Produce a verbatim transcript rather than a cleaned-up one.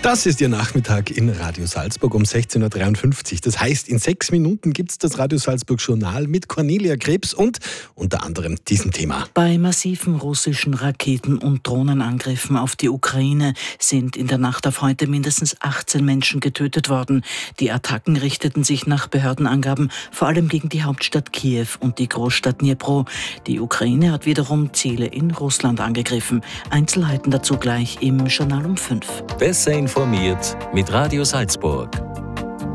Das ist Ihr Nachmittag in Radio Salzburg um sechzehn Uhr dreiundfünfzig. Das heißt, in sechs Minuten gibt es das Radio Salzburg Journal mit Cornelia Krebs und unter anderem diesem Thema. Bei massiven russischen Raketen- und Drohnenangriffen auf die Ukraine sind in der Nacht auf heute mindestens achtzehn Menschen getötet worden. Die Attacken richteten sich nach Behördenangaben vor allem gegen die Hauptstadt Kiew und die Großstadt Dnipro. Die Ukraine hat wiederum Ziele in Russland angegriffen. Einzelheiten dazu gleich im Journal um fünf. Besser informiert mit Radio Salzburg.